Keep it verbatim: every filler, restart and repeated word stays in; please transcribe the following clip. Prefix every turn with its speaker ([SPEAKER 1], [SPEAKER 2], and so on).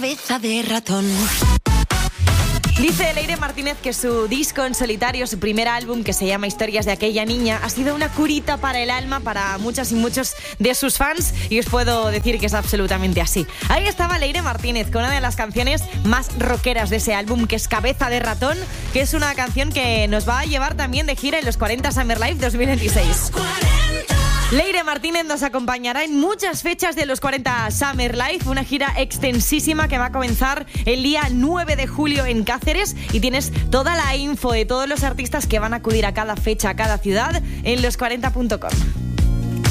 [SPEAKER 1] cabeza de ratón.
[SPEAKER 2] Dice Leire Martínez que su disco en solitario, su primer álbum, que se llama Historias de aquella niña, ha sido una curita para el alma para muchas y muchos de sus fans, y os puedo decir que es absolutamente así. Ahí estaba Leire Martínez con una de las canciones más rockeras de ese álbum, que es Cabeza de ratón, que es una canción que nos va a llevar también de gira en los cuarenta Summer Live dos mil veintiséis. Leire Martínez nos acompañará en muchas fechas de los cuarenta Summer Live, una gira extensísima que va a comenzar el día nueve de julio en Cáceres, y tienes toda la info de todos los artistas que van a acudir a cada fecha, a cada ciudad, en los cuarenta punto com.